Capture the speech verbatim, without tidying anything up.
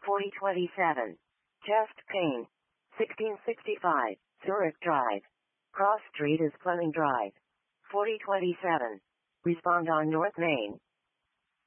forty twenty-seven. Chest pain. sixteen sixty-five. Zurich Drive. Cross Street is Fleming Drive. forty twenty-seven. Respond on North Main.